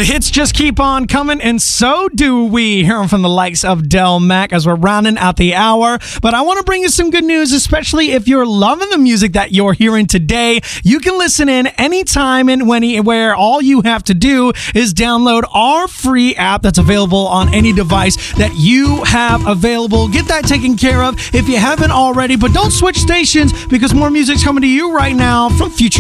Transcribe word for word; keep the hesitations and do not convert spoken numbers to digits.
The hits just keep on coming, and so do we. Hearing from the likes of Del Mac as we're rounding out the hour. But I want to bring you some good news, especially if you're loving the music that you're hearing today. You can listen in anytime and anywhere. All you have to do is download our free app that's available on any device that you have available. Get that taken care of if you haven't already. But don't switch stations, because more music's coming to you right now from Future